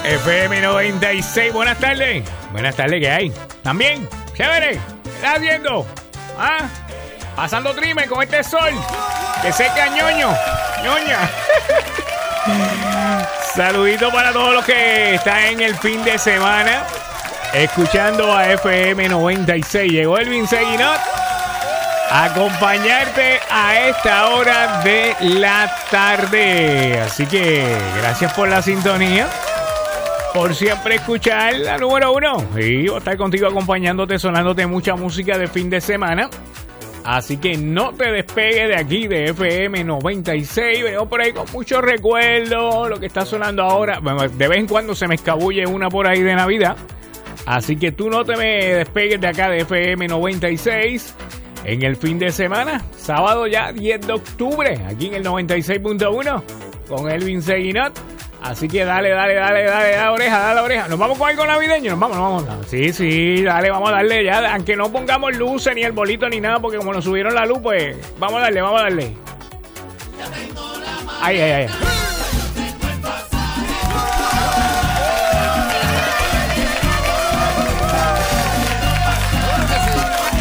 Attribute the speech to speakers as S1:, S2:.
S1: FM 96, buenas tardes. Buenas tardes, ¿qué hay? ¿También? Chévere. ¿Qué estás haciendo? ¿Ah? Pasando trime con este sol. Que seca ñoño. Ñoña. Saludito para todos los que están en el fin de semana escuchando a FM 96. Llegó Elvin Seguinot a acompañarte a esta hora de la tarde. Así que gracias por la sintonía, por siempre escuchar la número uno. Y voy a estar contigo acompañándote, sonándote mucha música de fin de semana. Así que no te despegues de aquí, de FM 96. Veo por ahí con muchos recuerdos lo que está sonando ahora. De vez en cuando se me escabulle una por ahí de Navidad. Así que tú no te me despegues de acá de FM 96. En el fin de semana, sábado ya 10 de octubre, aquí en el 96.1 con Elvin Seguinot. Así que dale oreja. Nos vamos con algo navideño, nos vamos. Sí, dale, vamos a darle ya. Aunque no pongamos luces, ni el bolito, ni nada, porque como nos subieron la luz, pues vamos a darle. Ay.